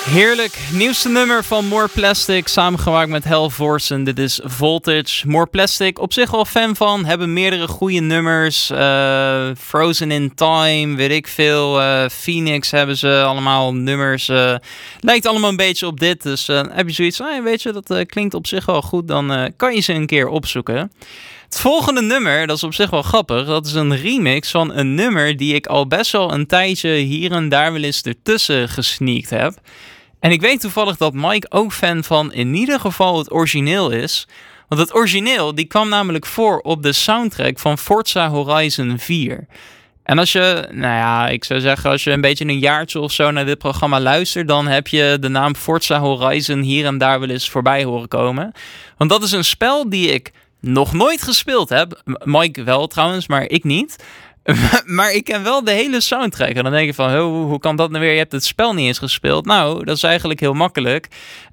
Heerlijk, nieuwste nummer van More Plastic, samengemaakt met Hell Vorsen. Dit is Voltage. More Plastic, op zich wel fan van, hebben meerdere goede nummers. Frozen in Time, weet ik veel. Phoenix hebben ze allemaal nummers. Lijkt allemaal een beetje op dit, dus heb je zoiets van, weet je, dat klinkt op zich wel goed. Dan kan je ze een keer opzoeken. Het volgende nummer, dat is op zich wel grappig, dat is een remix van een nummer die ik al best wel een tijdje hier en daar wel eens ertussen gesneakt heb. En ik weet toevallig dat Mike ook fan van in ieder geval het origineel is. Want het origineel die kwam namelijk voor op de soundtrack van Forza Horizon 4. En als je, ik zou zeggen, als je een beetje een jaartje of zo naar dit programma luistert, dan heb je de naam Forza Horizon hier en daar wel eens voorbij horen komen. Want dat is een spel die ik nog nooit gespeeld heb. Mike wel trouwens, maar ik niet. Maar ik ken wel de hele soundtrack. En dan denk je van, hoe kan dat nou weer? Je hebt het spel niet eens gespeeld. Nou, dat is eigenlijk heel makkelijk.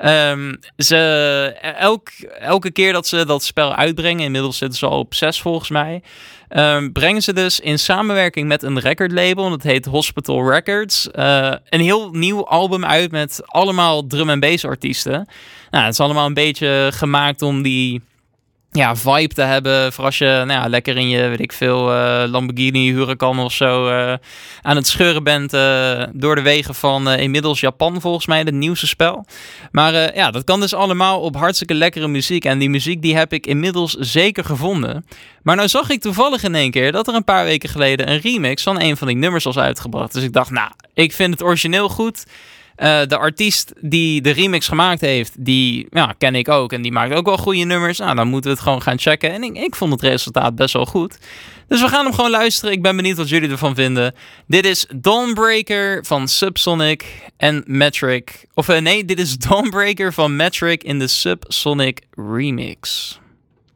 Elke keer dat ze dat spel uitbrengen, inmiddels zitten ze al op 6 volgens mij, brengen ze dus in samenwerking met een recordlabel, dat heet Hospital Records, een heel nieuw album uit met allemaal drum en bass artiesten. Nou, het is allemaal een beetje gemaakt om die vibe te hebben voor als je lekker in je, weet ik veel, Lamborghini Huracan of zo aan het scheuren bent door de wegen van inmiddels Japan, volgens mij, het nieuwste spel. Maar dat kan dus allemaal op hartstikke lekkere muziek. En die muziek die heb ik inmiddels zeker gevonden. Maar nou zag ik toevallig in één keer dat er een paar weken geleden een remix van een van die nummers was uitgebracht. Dus ik dacht, ik vind het origineel goed. De artiest die de remix gemaakt heeft, die ken ik ook. En die maakt ook wel goede nummers. Nou, dan moeten we het gewoon gaan checken. En ik vond het resultaat best wel goed. Dus we gaan hem gewoon luisteren. Ik ben benieuwd wat jullie ervan vinden. Dit is Dawnbreaker van Subsonic en Metric. Dit is Dawnbreaker van Metric in de Subsonic remix.